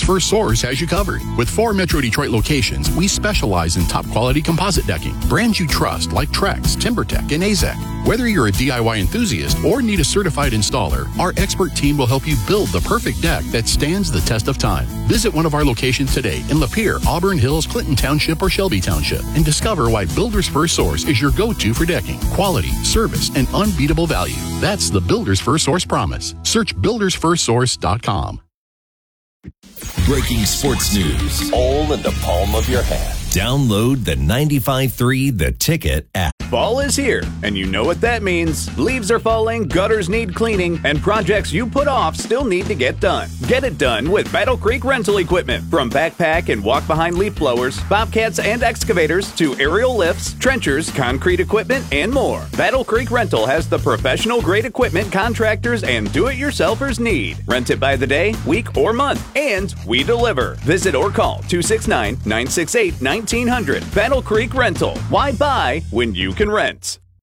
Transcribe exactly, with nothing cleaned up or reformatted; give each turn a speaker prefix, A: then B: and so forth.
A: First Source has you covered. With four Metro Detroit locations, we specialize in top-quality composite decking. Brands you trust like Trex, TimberTech, and A Z E C. Whether you're a D I Y enthusiast or need a certified installer, our expert team will help you build the perfect deck that stands the test of time. Visit one of our locations today in Lapeer, Auburn Hills, Clinton Township, or Shelby Township and discover why Builders First Source is your go-to for decking, quality, service, and unbeatable value. That's the Builders First Source promise. Search builders first source dot com.
B: Breaking sports news,
C: all in the palm of your hand.
B: Download the ninety-five three The Ticket app.
D: Fall is here, and you know what that means. Leaves are falling, gutters need cleaning, and projects you put off still need to get done. Get it done with Battle Creek Rental Equipment. From backpack and walk-behind leaf blowers, bobcats and excavators, to aerial lifts, trenchers, concrete equipment, and more. Battle Creek Rental has the professional-grade equipment contractors and do-it-yourselfers need. Rent it by the day, week, or month, and we deliver. Visit or call two six nine, nine six eight, nineteen hundred. Battle Creek Rental. Why buy when you can rent?